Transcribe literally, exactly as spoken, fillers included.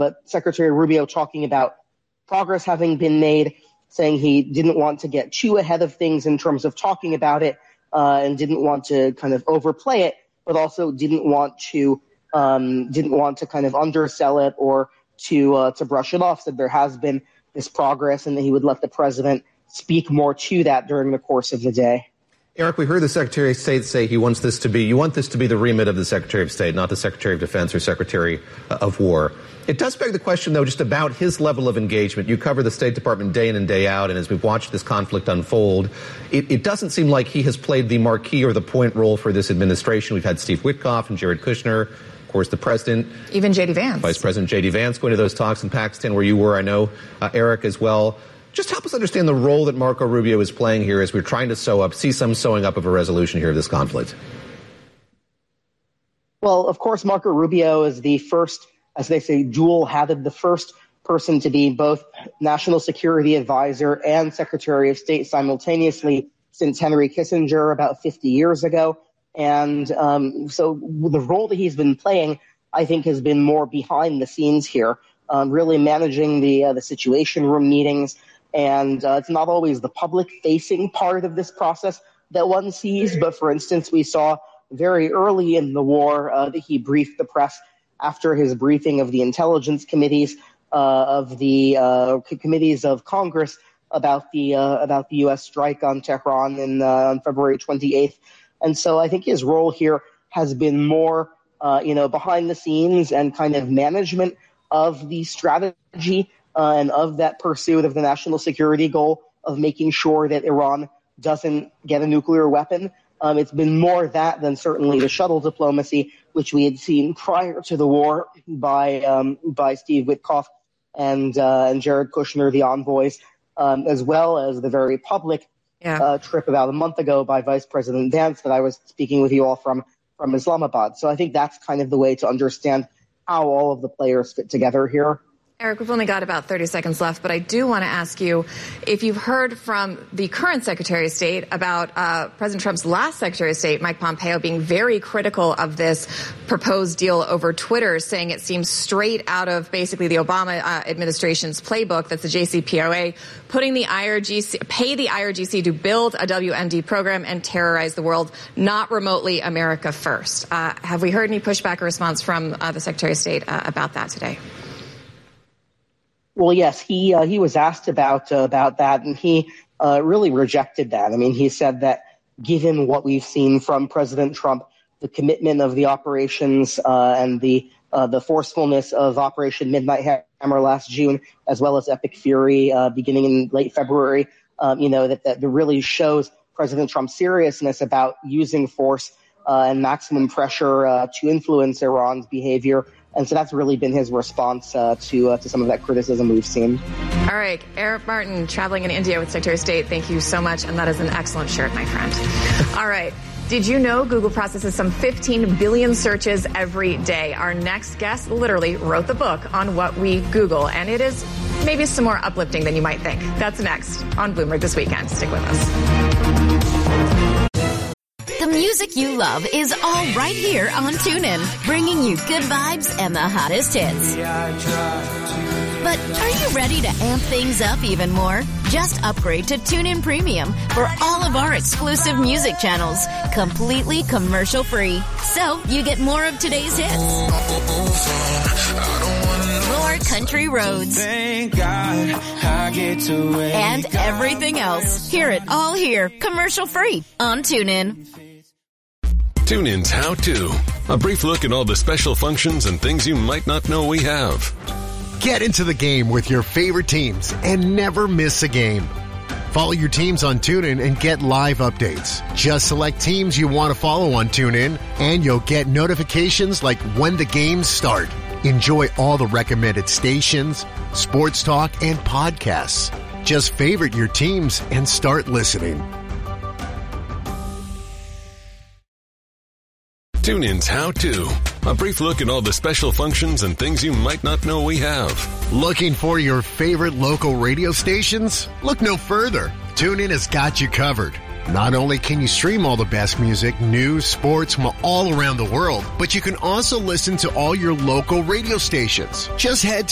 but Secretary Rubio talking about progress having been made, saying he didn't want to get too ahead of things in terms of talking about it uh, and didn't want to kind of overplay it, but also didn't want to um, didn't want to kind of undersell it or to uh, to brush it off. Said there has been this progress and that he would let the president speak more to that during the course of the day. Eric, we heard the Secretary of State say he wants this to be, you want this to be the remit of the Secretary of State, not the Secretary of Defense or Secretary of War. It does beg the question, though, just about his level of engagement. You cover the State Department day in and day out, and as we've watched this conflict unfold, it, it doesn't seem like he has played the marquee or the point role for this administration. We've had Steve Witkoff and Jared Kushner, of course, the president. Even J D. Vance. Vice President J D. Vance going to those talks in Pakistan where you were, I know, uh, Eric, as well. Just help us understand the role that Marco Rubio is playing here as we're trying to sew up, see some sewing up of a resolution here of this conflict. Well, of course, Marco Rubio is the first, as they say, dual-hatted, the first person to be both national security advisor and Secretary of State simultaneously since Henry Kissinger about fifty years ago. And um, so the role that he's been playing, I think, has been more behind the scenes here, um, really managing the uh, the Situation Room meetings. And uh, it's not always the public-facing part of this process that one sees. But, for instance, we saw very early in the war uh, that he briefed the press after his briefing of the intelligence committees uh, of the uh, committees of Congress about the uh, about the U S strike on Tehran in, uh, on February twenty-eighth. And so I think his role here has been more, uh, you know, behind the scenes and kind of management of the strategy Uh, and of that pursuit of the national security goal of making sure that Iran doesn't get a nuclear weapon. Um, it's been more that than certainly the shuttle diplomacy, which we had seen prior to the war by um, by Steve Witkoff and uh, and Jared Kushner, the envoys, um, as well as the very public yeah. uh, trip about a month ago by Vice President Vance that I was speaking with you all from from Islamabad. So I think that's kind of the way to understand how all of the players fit together here. Eric, we've only got about thirty seconds left, but I do want to ask you if you've heard from the current Secretary of State about uh, President Trump's last Secretary of State, Mike Pompeo, being very critical of this proposed deal over Twitter, saying it seems straight out of basically the Obama uh, administration's playbook. That's the J C P O A, putting the I R G C, pay the I R G C to build a W M D program and terrorize the world, not remotely America first. Uh, have we heard any pushback or response from uh, the Secretary of State uh, about that today? Well, yes, he uh, he was asked about uh, about that, and he uh, really rejected that. I mean, he said that given what we've seen from President Trump, the commitment of the operations uh, and the uh, the forcefulness of Operation Midnight Hammer last June, as well as Epic Fury uh, beginning in late February, um, you know, that, that really shows President Trump's seriousness about using force uh, and maximum pressure uh, to influence Iran's behavior. And so that's really been his response uh, to uh, to some of that criticism we've seen. All right. Eric Martin, traveling in India with Secretary of State, thank you so much. And that is an excellent shirt, my friend. All right. Did you know Google processes some fifteen billion searches every day? Our next guest literally wrote the book on what we Google, and it is maybe some more uplifting than you might think. That's next on Bloomberg This Weekend. Stick with us. The music you love is all right here on TuneIn, bringing you good vibes and the hottest hits. But are you ready to amp things up even more? Just upgrade to TuneIn Premium for all of our exclusive music channels, completely commercial-free. So you get more of today's hits, more country roads, Thank God I get to and everything else. Hear it all here, commercial-free on TuneIn. TuneIn's How To. A brief look at all the special functions and things you might not know we have. Get into the game with your favorite teams and never miss a game. Follow your teams on TuneIn and get live updates. Just select teams you want to follow on TuneIn, and you'll get notifications like when the games start. Enjoy all the recommended stations, sports talk, and podcasts. Just favorite your teams and start listening. TuneIn's How To. A brief look at all the special functions and things you might not know we have. Looking for your favorite local radio stations? Look no further. TuneIn has got you covered. Not only can you stream all the best music, news, sports from all around the world, but you can also listen to all your local radio stations. Just head to